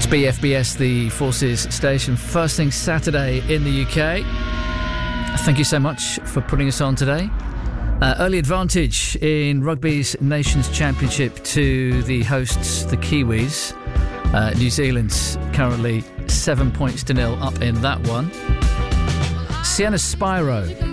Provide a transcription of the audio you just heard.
BFBS, the Forces station, first thing Saturday in the UK. Thank you so much for putting us on today. Early advantage in rugby's Nations Championship to the hosts, the Kiwis. New Zealand's currently 7 points to 0 up in that one. Sienna Spiro